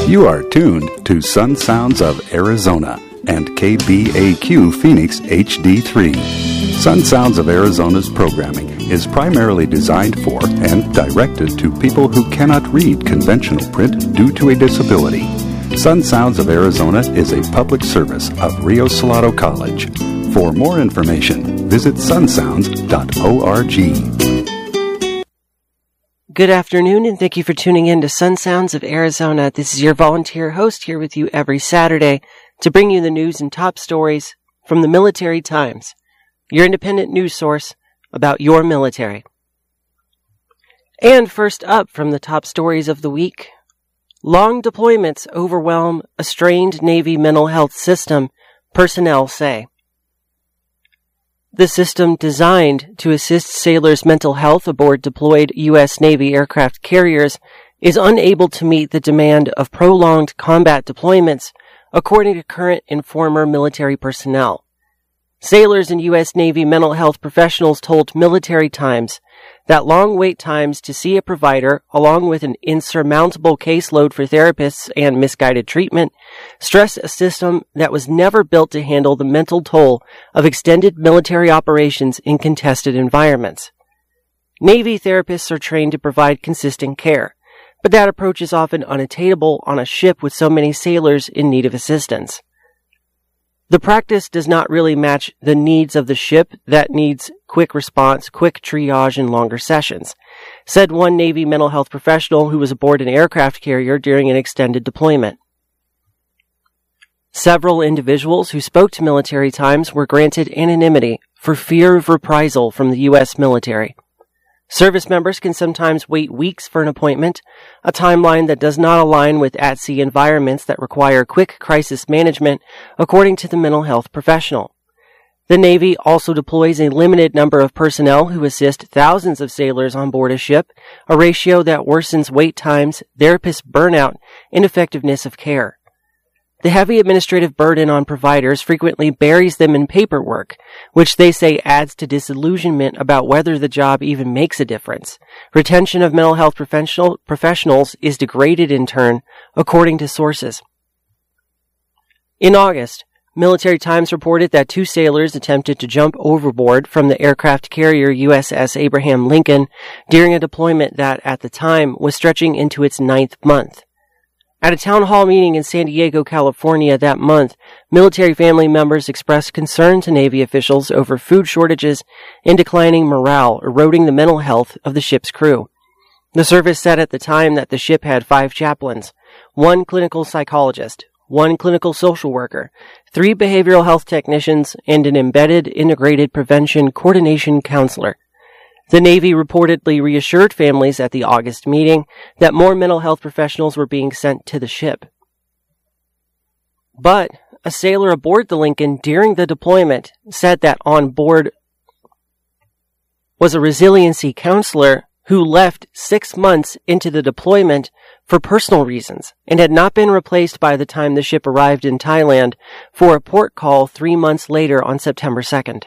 You are tuned to Sun Sounds of Arizona and KBAQ Phoenix HD3. Sun Sounds of Arizona's programming is primarily designed for and directed to people who cannot read conventional print due to a disability. Sun Sounds of Arizona is a public service of Rio Salado College. For more information, visit sunsounds.org. Good afternoon, and thank you for tuning in to Sun Sounds of Arizona. This is your volunteer host here with you every Saturday to bring you the news and top stories from the Military Times, your independent news source about your military. And first up from the top stories of the week, long deployments overwhelm a strained Navy mental health system, personnel say. The system designed to assist sailors' mental health aboard deployed U.S. Navy aircraft carriers is unable to meet the demand of prolonged combat deployments, according to current and former military personnel. Sailors and U.S. Navy mental health professionals told Military Times that long wait times to see a provider, along with an insurmountable caseload for therapists and misguided treatment, stress a system that was never built to handle the mental toll of extended military operations in contested environments. Navy therapists are trained to provide consistent care, but that approach is often unattainable on a ship with so many sailors in need of assistance. The practice does not really match the needs of the ship that needs quick response, quick triage, and longer sessions, said one Navy mental health professional who was aboard an aircraft carrier during an extended deployment. Several individuals who spoke to Military Times were granted anonymity for fear of reprisal from the U.S. military. Service members can sometimes wait weeks for an appointment, a timeline that does not align with at-sea environments that require quick crisis management, according to the mental health professional. The Navy also deploys a limited number of personnel who assist thousands of sailors on board a ship, a ratio that worsens wait times, therapist burnout, and effectiveness of care. The heavy administrative burden on providers frequently buries them in paperwork, which they say adds to disillusionment about whether the job even makes a difference. Retention of mental health professionals is degraded in turn, according to sources. In August, Military Times reported that 2 sailors attempted to jump overboard from the aircraft carrier USS Abraham Lincoln during a deployment that, at the time, was stretching into its 9th month. At a town hall meeting in San Diego, California that month, military family members expressed concern to Navy officials over food shortages and declining morale, eroding the mental health of the ship's crew. The service said at the time that the ship had 5 chaplains, 1 clinical psychologist, 1 clinical social worker, 3 behavioral health technicians, and an embedded integrated prevention coordination counselor. The Navy reportedly reassured families at the August meeting that more mental health professionals were being sent to the ship. But a sailor aboard the Lincoln during the deployment said that on board was a resiliency counselor who left 6 months into the deployment for personal reasons and had not been replaced by the time the ship arrived in Thailand for a port call 3 months later on September 2nd.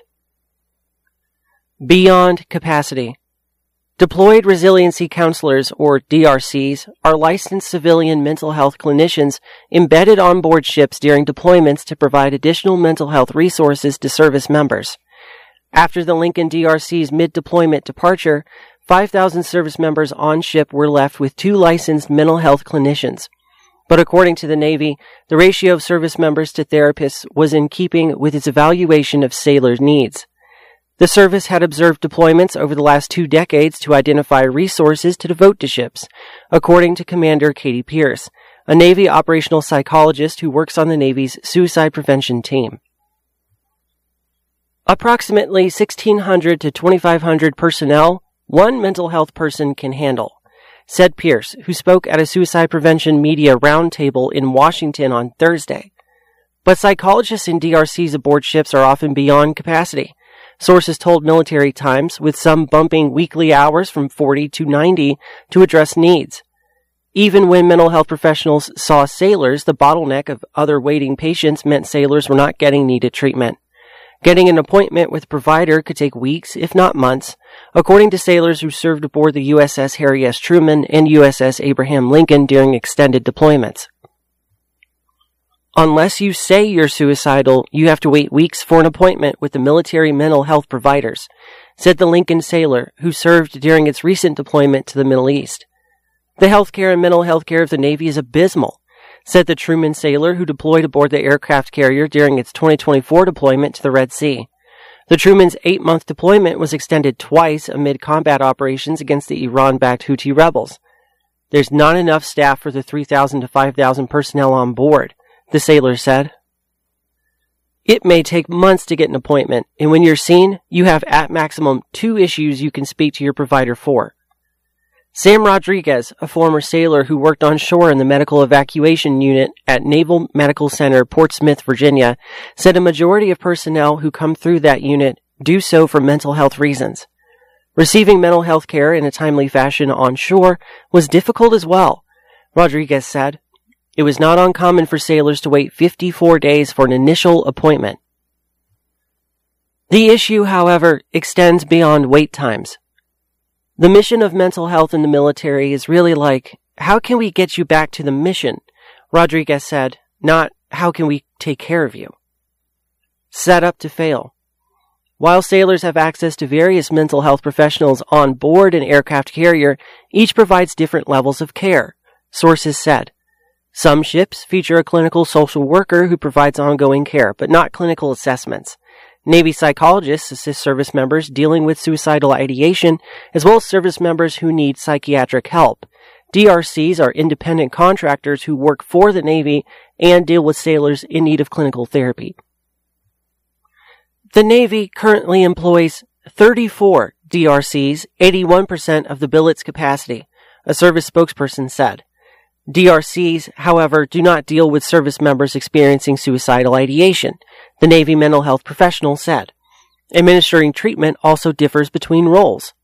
Beyond capacity. Deployed Resiliency Counselors, or DRCs, are licensed civilian mental health clinicians embedded on board ships during deployments to provide additional mental health resources to service members. After the Lincoln DRC's mid-deployment departure, 5,000 service members on ship were left with 2 licensed mental health clinicians. But according to the Navy, the ratio of service members to therapists was in keeping with its evaluation of sailors' needs. The service had observed deployments over the last 2 decades to identify resources to devote to ships, according to Commander Katie Pierce, a Navy operational psychologist who works on the Navy's suicide prevention team. Approximately 1,600 to 2,500 personnel, 1 mental health person can handle, said Pierce, who spoke at a suicide prevention media roundtable in Washington on Thursday. But psychologists in DRCs aboard ships are often beyond capacity. Sources told Military Times, with some bumping weekly hours from 40 to 90 to address needs. Even when mental health professionals saw sailors, the bottleneck of other waiting patients meant sailors were not getting needed treatment. Getting an appointment with a provider could take weeks, if not months, according to sailors who served aboard the USS Harry S. Truman and USS Abraham Lincoln during extended deployments. Unless you say you're suicidal, you have to wait weeks for an appointment with the military mental health providers, said the Lincoln sailor who served during its recent deployment to the Middle East. The healthcare and mental health care of the Navy is abysmal, said the Truman sailor who deployed aboard the aircraft carrier during its 2024 deployment to the Red Sea. The Truman's 8-month deployment was extended twice amid combat operations against the Iran-backed Houthi rebels. There's not enough staff for the 3,000 to 5,000 personnel on board, the sailor said. It may take months to get an appointment, and when you're seen, you have at maximum 2 issues you can speak to your provider for. Sam Rodriguez, a former sailor who worked on shore in the medical evacuation unit at Naval Medical Center, Portsmouth, Virginia, said a majority of personnel who come through that unit do so for mental health reasons. Receiving mental health care in a timely fashion on shore was difficult as well, Rodriguez said. It was not uncommon for sailors to wait 54 days for an initial appointment. The issue, however, extends beyond wait times. The mission of mental health in the military is really like, how can we get you back to the mission? Rodriguez said, not, how can we take care of you? Set up to fail. While sailors have access to various mental health professionals on board an aircraft carrier, each provides different levels of care, sources said. Some ships feature a clinical social worker who provides ongoing care, but not clinical assessments. Navy psychologists assist service members dealing with suicidal ideation, as well as service members who need psychiatric help. DRCs are independent contractors who work for the Navy and deal with sailors in need of clinical therapy. The Navy currently employs 34 DRCs, 81% of the billet's capacity, a service spokesperson said. DRCs, however, do not deal with service members experiencing suicidal ideation, the Navy mental health professional said. Administering treatment also differs between roles.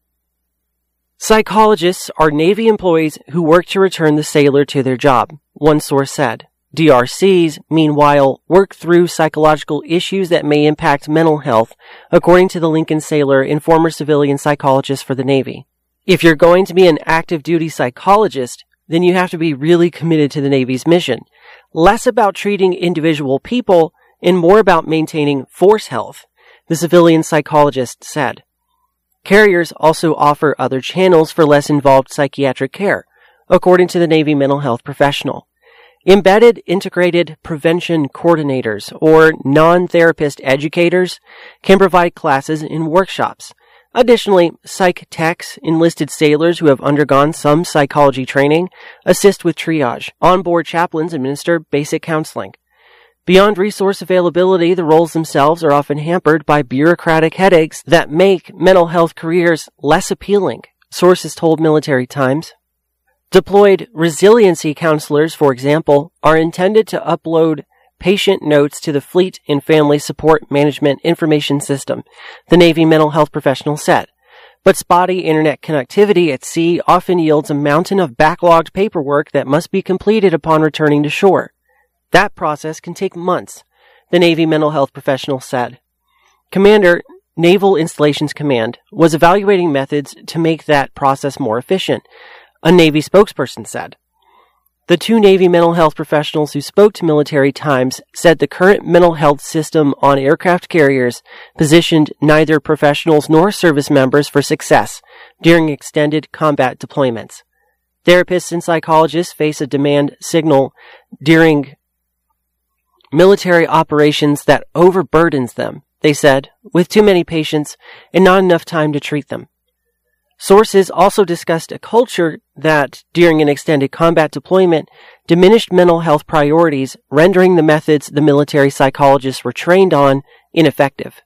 Psychologists are Navy employees who work to return the sailor to their job, one source said. DRCs, meanwhile, work through psychological issues that may impact mental health, according to the Lincoln sailor and former civilian psychologist for the Navy. If you're going to be an active duty psychologist, then you have to be really committed to the Navy's mission. Less about treating individual people and more about maintaining force health, the civilian psychologist said. Carriers also offer other channels for less involved psychiatric care, according to the Navy mental health professional. Embedded integrated prevention coordinators, or non-therapist educators, can provide classes and workshops. Additionally, psych techs, enlisted sailors who have undergone some psychology training, assist with triage. Onboard chaplains administer basic counseling. Beyond resource availability, the roles themselves are often hampered by bureaucratic headaches that make mental health careers less appealing, sources told Military Times. Deployed resiliency counselors, for example, are intended to upload patient notes to the Fleet and Family Support Management Information System, the Navy mental health professional said. But spotty internet connectivity at sea often yields a mountain of backlogged paperwork that must be completed upon returning to shore. That process can take months, the Navy mental health professional said. Commander, Naval Installations Command, was evaluating methods to make that process more efficient, a Navy spokesperson said. The 2 Navy mental health professionals who spoke to Military Times said the current mental health system on aircraft carriers positioned neither professionals nor service members for success during extended combat deployments. Therapists and psychologists face a demand signal during military operations that overburdens them, they said, with too many patients and not enough time to treat them. Sources also discussed a culture that, during an extended combat deployment, diminished mental health priorities, rendering the methods the military psychologists were trained on ineffective.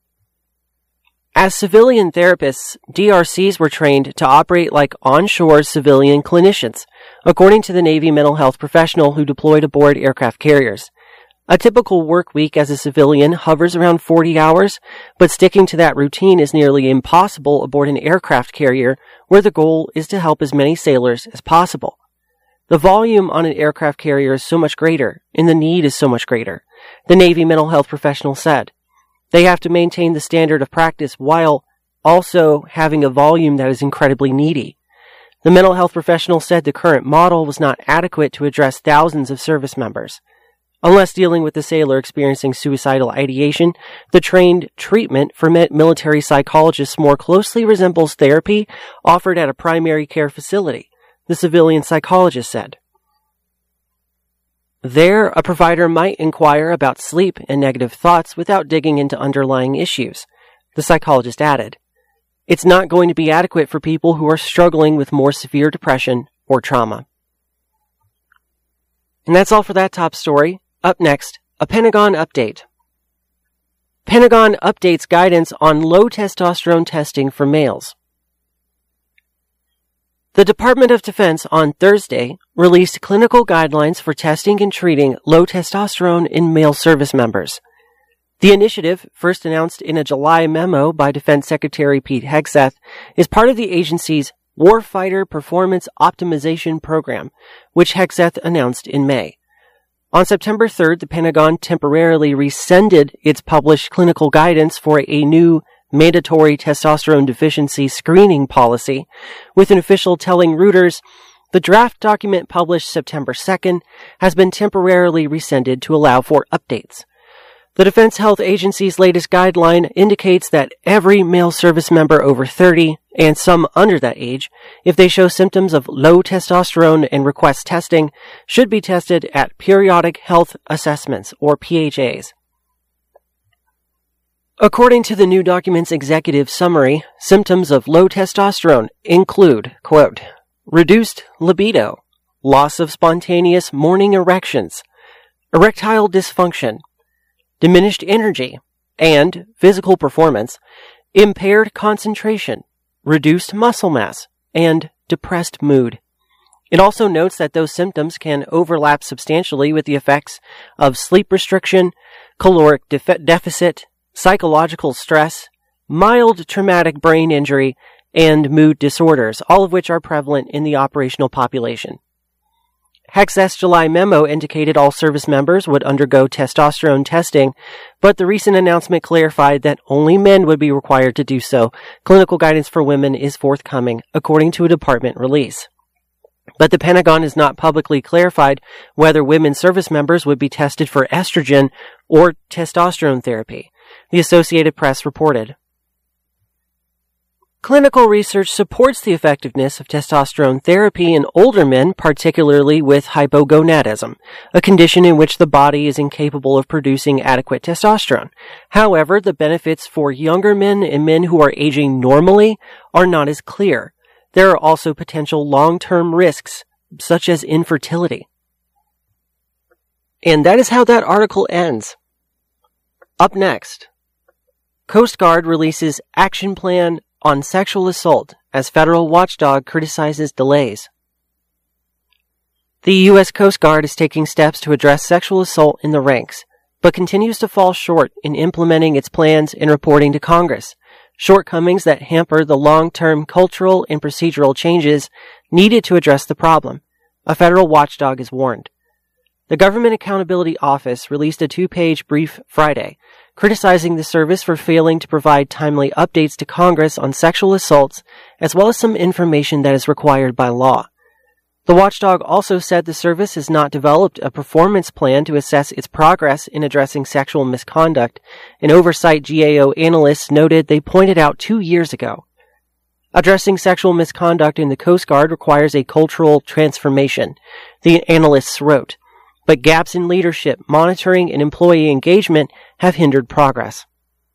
As civilian therapists, DRCs were trained to operate like onshore civilian clinicians, according to the Navy mental health professional who deployed aboard aircraft carriers. A typical work week as a civilian hovers around 40 hours, but sticking to that routine is nearly impossible aboard an aircraft carrier where the goal is to help as many sailors as possible. The volume on an aircraft carrier is so much greater, and the need is so much greater, the Navy mental health professional said. They have to maintain the standard of practice while also having a volume that is incredibly needy. The mental health professional said the current model was not adequate to address thousands of service members. Unless dealing with a sailor experiencing suicidal ideation, the trained treatment for military psychologists more closely resembles therapy offered at a primary care facility, the civilian psychologist said. There, a provider might inquire about sleep and negative thoughts without digging into underlying issues, the psychologist added. It's not going to be adequate for people who are struggling with more severe depression or trauma. And that's all for that top story. Up next, a Pentagon update. Pentagon updates guidance on low testosterone testing for males. The Department of Defense on Thursday released clinical guidelines for testing and treating low testosterone in male service members. The initiative, first announced in a July memo by Defense Secretary Pete Hegseth, is part of the agency's Warfighter Performance Optimization Program, which Hegseth announced in May. On September 3rd, the Pentagon temporarily rescinded its published clinical guidance for a new mandatory testosterone deficiency screening policy, with an official telling Reuters, the draft document published September 2nd has been temporarily rescinded to allow for updates. The Defense Health Agency's latest guideline indicates that every male service member over 30, and some under that age, if they show symptoms of low testosterone and request testing, should be tested at periodic health assessments, or PHAs. According to the new document's executive summary, symptoms of low testosterone include, quote, reduced libido, loss of spontaneous morning erections, erectile dysfunction, diminished energy and physical performance, impaired concentration, reduced muscle mass, and depressed mood. It also notes that those symptoms can overlap substantially with the effects of sleep restriction, caloric deficit, psychological stress, mild traumatic brain injury, and mood disorders, all of which are prevalent in the operational population. Hegseth's July memo indicated all service members would undergo testosterone testing, but the recent announcement clarified that only men would be required to do so. Clinical guidance for women is forthcoming, according to a department release. But the Pentagon has not publicly clarified whether women service members would be tested for estrogen or testosterone therapy, the Associated Press reported. Clinical research supports the effectiveness of testosterone therapy in older men, particularly with hypogonadism, a condition in which the body is incapable of producing adequate testosterone. However, the benefits for younger men and men who are aging normally are not as clear. There are also potential long-term risks, such as infertility. And that is how that article ends. Up next, Coast Guard releases action plan on sexual assault as federal watchdog criticizes delays. The U.S. Coast Guard is taking steps to address sexual assault in the ranks, but continues to fall short in implementing its plans and reporting to Congress, shortcomings that hamper the long-term cultural and procedural changes needed to address the problem. A federal watchdog is warned. The Government Accountability Office released a 2-page brief Friday, criticizing the service for failing to provide timely updates to Congress on sexual assaults, as well as some information that is required by law. The watchdog also said the service has not developed a performance plan to assess its progress in addressing sexual misconduct, an oversight GAO analysts noted they pointed out 2 years ago. Addressing sexual misconduct in the Coast Guard requires a cultural transformation, the analysts wrote. But gaps in leadership, monitoring, and employee engagement have hindered progress.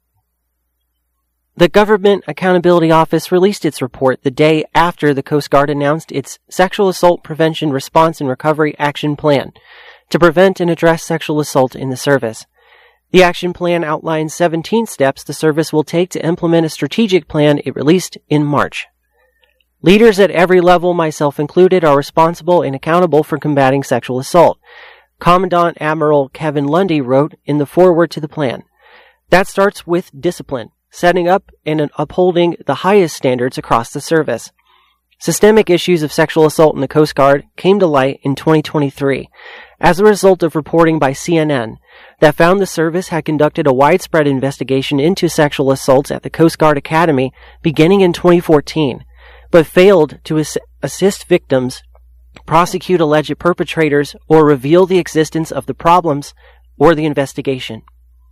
The Government Accountability Office released its report the day after the Coast Guard announced its Sexual Assault Prevention Response and Recovery Action Plan to prevent and address sexual assault in the service. The action plan outlines 17 steps the service will take to implement a strategic plan it released in March. Leaders at every level, myself included, are responsible and accountable for combating sexual assault, Commandant Admiral Kevin Lundy wrote in the foreword to the plan. That starts with discipline, setting up and upholding the highest standards across the service. Systemic issues of sexual assault in the Coast Guard came to light in 2023 as a result of reporting by CNN that found the service had conducted a widespread investigation into sexual assaults at the Coast Guard Academy beginning in 2014, but failed to assist victims prosecute alleged perpetrators, or reveal the existence of the problems or the investigation.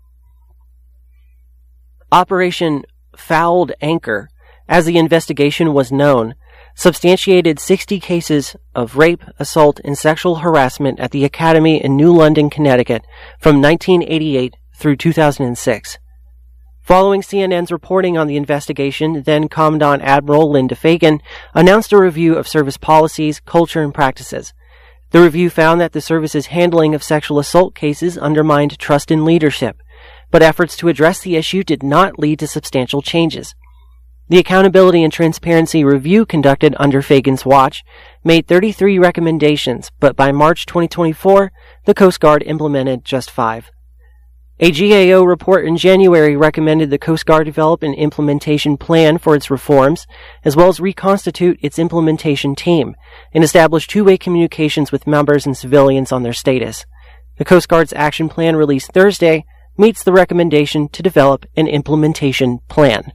Operation Fouled Anchor, as the investigation was known, substantiated 60 cases of rape, assault, and sexual harassment at the Academy in New London, Connecticut from 1988 through 2006. Following CNN's reporting on the investigation, then Commandant Admiral Linda Fagan announced a review of service policies, culture, and practices. The review found that the service's handling of sexual assault cases undermined trust in leadership, but efforts to address the issue did not lead to substantial changes. The Accountability and Transparency Review conducted under Fagan's watch made 33 recommendations, but by March 2024, the Coast Guard implemented just 5. A GAO report in January recommended the Coast Guard develop an implementation plan for its reforms, as well as reconstitute its implementation team, and establish two-way communications with members and civilians on their status. The Coast Guard's action plan released Thursday meets the recommendation to develop an implementation plan.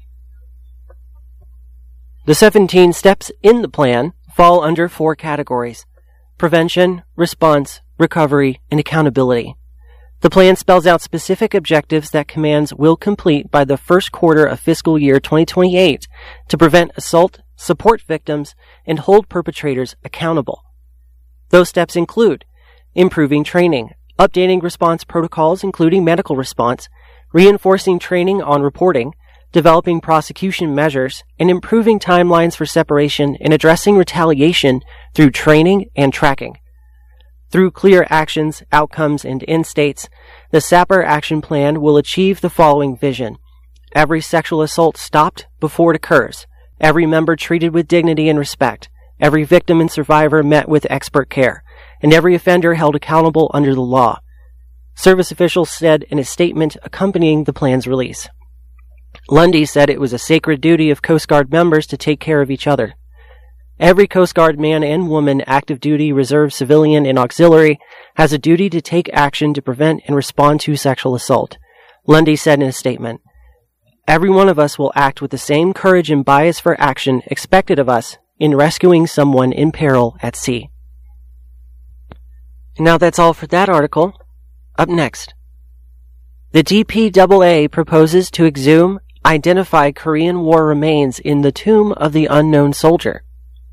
The 17 steps in the plan fall under 4 categories: prevention, response, recovery, and accountability. The plan spells out specific objectives that commands will complete by the first quarter of fiscal year 2028 to prevent assault, support victims, and hold perpetrators accountable. Those steps include improving training, updating response protocols including medical response, reinforcing training on reporting, developing prosecution measures, and improving timelines for separation and addressing retaliation through training and tracking. Through clear actions, outcomes, and end states, the SAPR Action Plan will achieve the following vision: every sexual assault stopped before it occurs, every member treated with dignity and respect, every victim and survivor met with expert care, and every offender held accountable under the law. Service officials said in a statement accompanying the plan's release. Lundy said it was a sacred duty of Coast Guard members to take care of each other. Every Coast Guard man and woman, active duty, reserve, civilian, and auxiliary, has a duty to take action to prevent and respond to sexual assault. Lundy said in a statement, "Every one of us will act with the same courage and bias for action expected of us in rescuing someone in peril at sea." And now that's all for that article. Up next, the DPAA proposes to exhume, identify Korean War remains in the Tomb of the Unknown Soldier.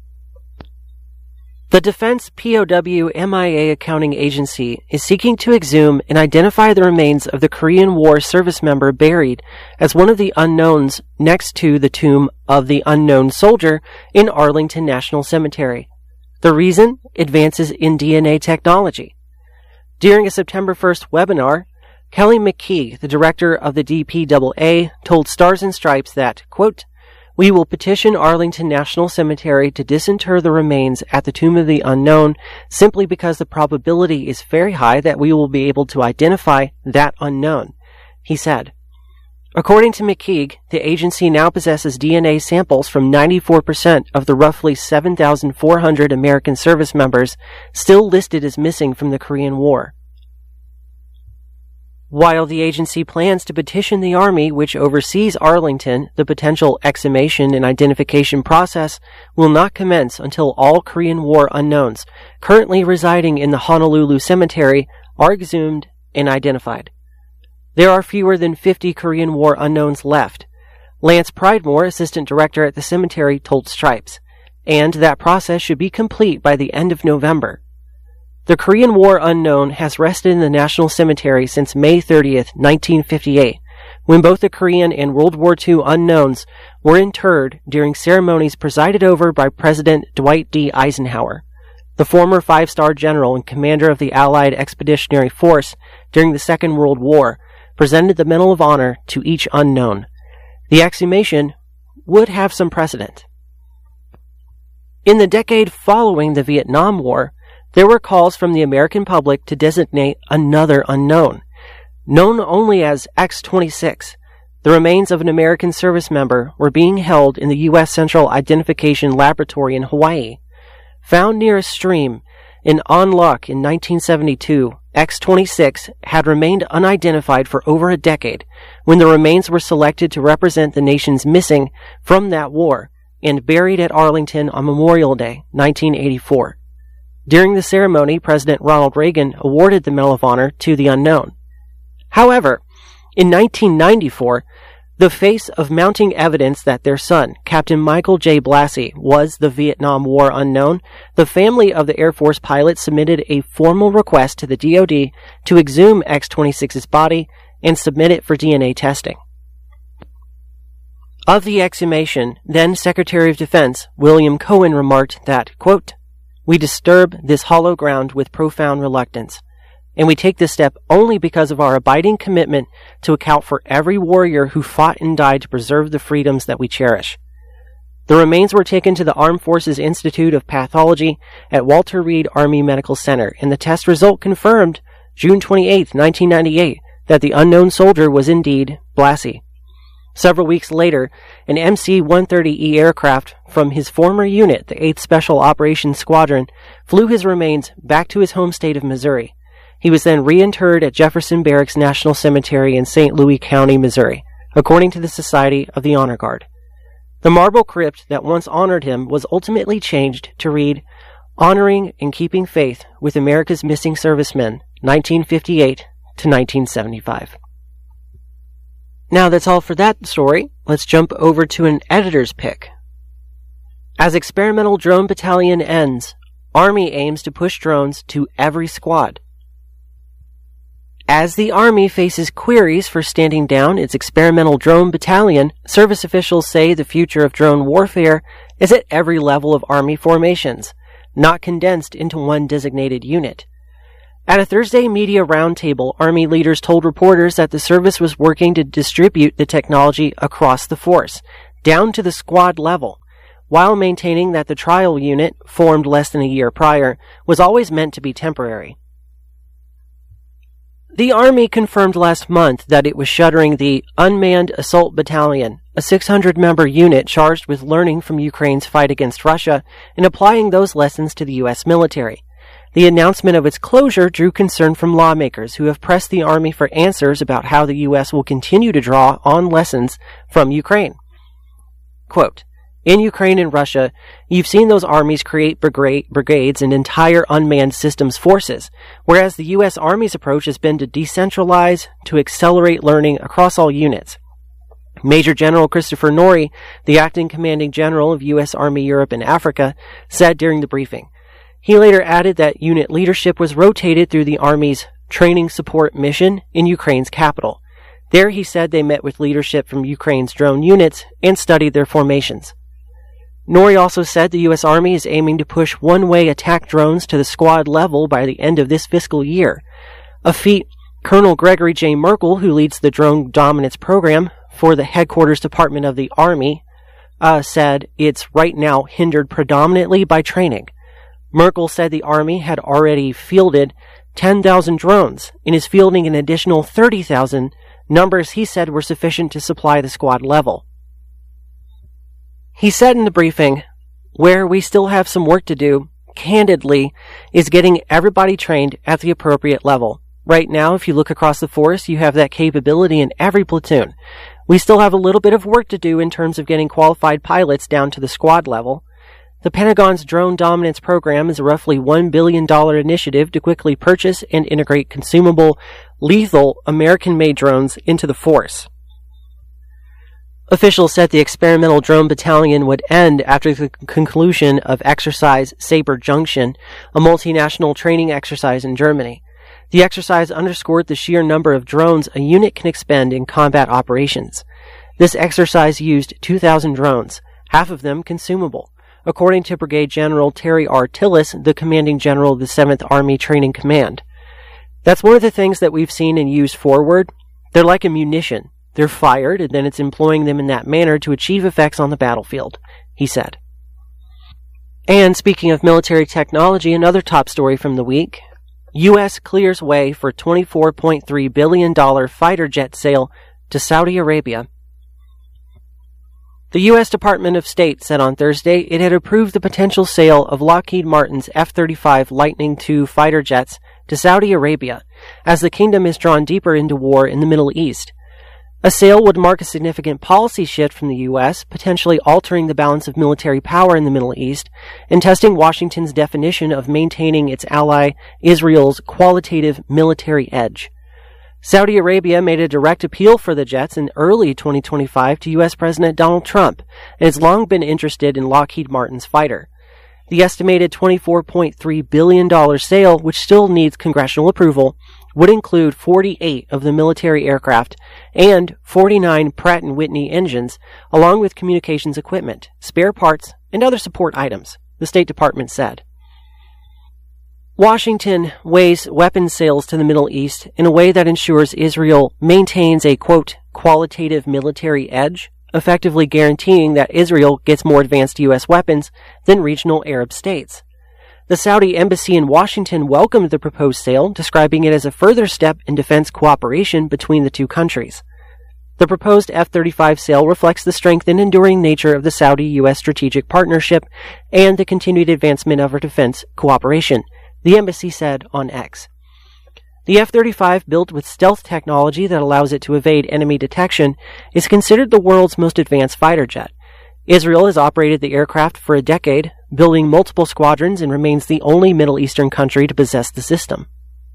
The Defense POW MIA Accounting Agency is seeking to exhume and identify the remains of the Korean War service member buried as one of the unknowns next to the Tomb of the Unknown Soldier in Arlington National Cemetery. The reason? Advances in DNA technology. During a September 1st webinar, Kelly McKee, the director of the DPAA, told Stars and Stripes that, quote, "We will petition Arlington National Cemetery to disinter the remains at the Tomb of the Unknown simply because the probability is very high that we will be able to identify that unknown," he said. According to McKeague, the agency now possesses DNA samples from 94% of the roughly 7,400 American service members still listed as missing from the Korean War. While the agency plans to petition the Army, which oversees Arlington, the potential exhumation and identification process will not commence until all Korean War unknowns currently residing in the Honolulu Cemetery are exhumed and identified. There are fewer than 50 Korean War unknowns left. Lance Pridemore, assistant director at the cemetery, told Stripes, and that process should be complete by the end of November. The Korean War unknown has rested in the National Cemetery since May 30th, 1958, when both the Korean and World War II unknowns were interred during ceremonies presided over by President Dwight D. Eisenhower, the former five-star general and commander of the Allied Expeditionary Force during the Second World War, presented the Medal of Honor to each unknown. The exhumation would have some precedent. In the decade following the Vietnam War, there were calls from the American public to designate another unknown. Known only as X-26, the remains of an American service member were being held in the U.S. Central Identification Laboratory in Hawaii. Found near a stream in An Loc in 1972, X-26 had remained unidentified for over a decade when the remains were selected to represent the nation's missing from that war and buried at Arlington on Memorial Day, 1984. During the ceremony, President Ronald Reagan awarded the Medal of Honor to the unknown. However, in 1994, the face of mounting evidence that their son, Captain Michael J. Blassie, was the Vietnam War unknown, the family of the Air Force pilot submitted a formal request to the DoD to exhume X-26's body and submit it for DNA testing. Of the exhumation, then Secretary of Defense William Cohen remarked that, quote, "We disturb this hollow ground with profound reluctance, and we take this step only because of our abiding commitment to account for every warrior who fought and died to preserve the freedoms that we cherish." The remains were taken to the Armed Forces Institute of Pathology at Walter Reed Army Medical Center, and the test result confirmed, June 28, 1998, that the unknown soldier was indeed Blassie. Several weeks later, an MC-130E aircraft from his former unit, the 8th Special Operations Squadron, flew his remains back to his home state of Missouri. He was then reinterred at Jefferson Barracks National Cemetery in St. Louis County, Missouri, according to the Society of the Honor Guard. The marble crypt that once honored him was ultimately changed to read, "Honoring and Keeping Faith with America's Missing Servicemen, 1958 to 1975. Now that's all for that story. Let's jump over to an editor's pick. As Experimental Drone Battalion ends, Army aims to push drones to every squad. As the Army faces queries for standing down its Experimental Drone Battalion, service officials say the future of drone warfare is at every level of Army formations, not condensed into one designated unit. At a Thursday media roundtable, Army leaders told reporters that the service was working to distribute the technology across the force, down to the squad level, while maintaining that the trial unit, formed less than a year prior, was always meant to be temporary. The Army confirmed last month that it was shuttering the Unmanned Assault Battalion, a 600-member unit charged with learning from Ukraine's fight against Russia and applying those lessons to the U.S. military. The announcement of its closure drew concern from lawmakers who have pressed the Army for answers about how the U.S. will continue to draw on lessons from Ukraine. Quote, "In Ukraine and Russia, you've seen those armies create brigades and entire unmanned systems forces, whereas the U.S. Army's approach has been to decentralize, to accelerate learning across all units." Major General Christopher Norrie, the acting commanding general of U.S. Army Europe and Africa, said during the briefing. He later added that unit leadership was rotated through the Army's training support mission in Ukraine's capital. There, he said, they met with leadership from Ukraine's drone units and studied their formations. Norrie also said the U.S. Army is aiming to push one-way attack drones to the squad level by the end of this fiscal year, a feat Colonel Gregory J. Merkel, who leads the Drone Dominance Program for the Headquarters Department of the Army, said it's right now hindered predominantly by training. Merkel said the Army had already fielded 10,000 drones and is fielding an additional 30,000, numbers he said were sufficient to supply the squad level. He said in the briefing, "Where we still have some work to do, candidly, is getting everybody trained at the appropriate level. Right now, if you look across the force, you have that capability in every platoon. We still have a little bit of work to do in terms of getting qualified pilots down to the squad level. The Pentagon's Drone Dominance Program is a roughly $1 billion initiative to quickly purchase and integrate consumable, lethal, American-made drones into the force." Officials said the Experimental Drone Battalion would end after the conclusion of Exercise Sabre Junction, a multinational training exercise in Germany. The exercise underscored the sheer number of drones a unit can expend in combat operations. This exercise used 2,000 drones, half of them consumable, according to Brigadier General Terry R. Tillis, the commanding general of the 7th Army Training Command. "That's one of the things that we've seen and used forward. They're like a munition. They're fired, and then it's employing them in that manner to achieve effects on the battlefield," he said. And speaking of military technology, another top story from the week. U.S. clears way for $24.3 billion fighter jet sale to Saudi Arabia. The U.S. Department of State said on Thursday it had approved the potential sale of Lockheed Martin's F-35 Lightning II fighter jets to Saudi Arabia, as the kingdom is drawn deeper into war in the Middle East. A sale would mark a significant policy shift from the U.S., potentially altering the balance of military power in the Middle East and testing Washington's definition of maintaining its ally Israel's qualitative military edge. Saudi Arabia made a direct appeal for the jets in early 2025 to U.S. President Donald Trump and has long been interested in Lockheed Martin's fighter. The estimated $24.3 billion sale, which still needs congressional approval, would include 48 of the military aircraft and 49 Pratt & Whitney engines, along with communications equipment, spare parts, and other support items, the State Department said. Washington weighs weapons sales to the Middle East in a way that ensures Israel maintains a, quote, qualitative military edge, effectively guaranteeing that Israel gets more advanced U.S. weapons than regional Arab states. The Saudi embassy in Washington welcomed the proposed sale, describing it as a further step in defense cooperation between the two countries. The proposed F-35 sale reflects the strength and enduring nature of the Saudi-U.S. strategic partnership and the continued advancement of our defense cooperation, the embassy said on X. The F-35, built with stealth technology that allows it to evade enemy detection, is considered the world's most advanced fighter jet. Israel has operated the aircraft for a decade, building multiple squadrons, and remains the only Middle Eastern country to possess the system.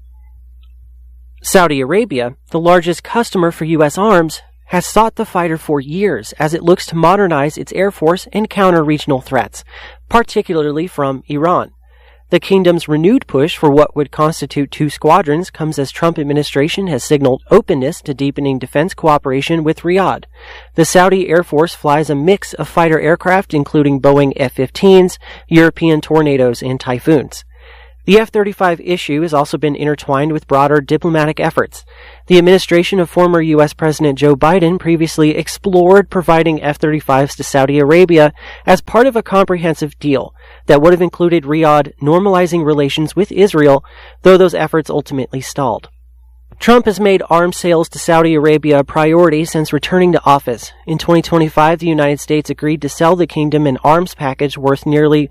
Saudi Arabia, the largest customer for U.S. arms, has sought the fighter for years as it looks to modernize its air force and counter regional threats, particularly from Iran. The kingdom's renewed push for what would constitute 2 squadrons comes as Trump administration has signaled openness to deepening defense cooperation with Riyadh. The Saudi Air Force flies a mix of fighter aircraft, including Boeing F-15s, European Tornadoes, and Typhoons. The F-35 issue has also been intertwined with broader diplomatic efforts. The administration of former U.S. President Joe Biden previously explored providing F-35s to Saudi Arabia as part of a comprehensive deal that would have included Riyadh normalizing relations with Israel, though those efforts ultimately stalled. Trump has made arms sales to Saudi Arabia a priority since returning to office. In 2025, the United States agreed to sell the kingdom an arms package worth nearly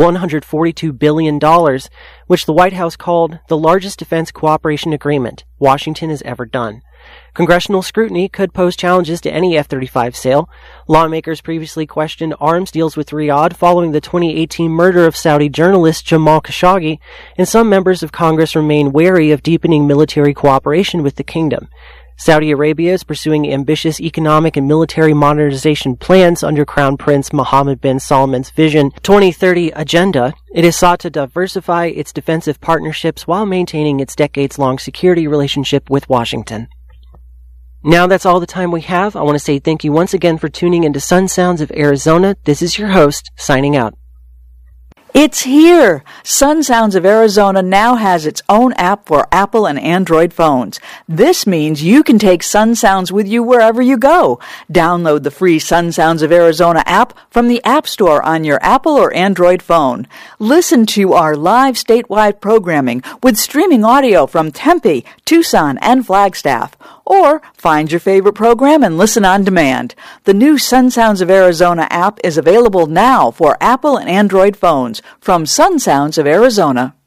$142 billion, which the White House called the largest defense cooperation agreement Washington has ever done. Congressional scrutiny could pose challenges to any F-35 sale. Lawmakers previously questioned arms deals with Riyadh following the 2018 murder of Saudi journalist Jamal Khashoggi, and some members of Congress remain wary of deepening military cooperation with the kingdom. Saudi Arabia is pursuing ambitious economic and military modernization plans under Crown Prince Mohammed bin Salman's Vision 2030 agenda. It has sought to diversify its defensive partnerships while maintaining its decades-long security relationship with Washington. Now that's all the time we have. I want to say thank you once again for tuning into Sun Sounds of Arizona. This is your host, signing out. It's here! Sun Sounds of Arizona now has its own app for Apple and Android phones. This means you can take Sun Sounds with you wherever you go. Download the free Sun Sounds of Arizona app from the App Store on your Apple or Android phone. Listen to our live statewide programming with streaming audio from Tempe, Tucson, and Flagstaff. Or find your favorite program and listen on demand. The new Sun Sounds of Arizona app is available now for Apple and Android phones from Sun Sounds of Arizona.